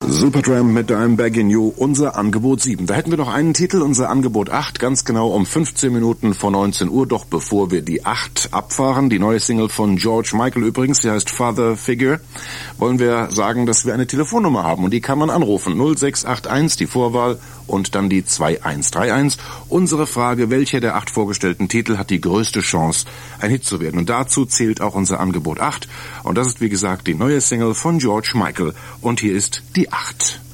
Supertramp mit I'm Begging You, unser Angebot 7. Da hätten wir noch einen Titel, unser Angebot 8, ganz genau um 15 Minuten vor 19 Uhr. Doch bevor wir die 8 abfahren, die neue Single von George Michael übrigens, die heißt Father Figure, wollen wir sagen, dass wir eine Telefonnummer haben und die kann man anrufen. 0681, die Vorwahl und dann die 2131. Unsere Frage, welcher der 8 vorgestellten Titel hat die größte Chance, ein Hit zu werden? Und dazu zählt auch unser Angebot 8. Und das ist, wie gesagt, die neue Single von George Michael. Und hier ist die 8.